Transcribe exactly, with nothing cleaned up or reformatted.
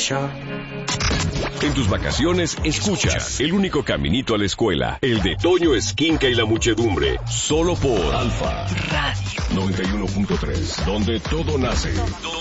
sure. En tus vacaciones, escuchas El Único Caminito a la Escuela, el de Toño Esquinca y la Muchedumbre, solo por Alfa Radio noventa y uno punto tres, donde todo nace.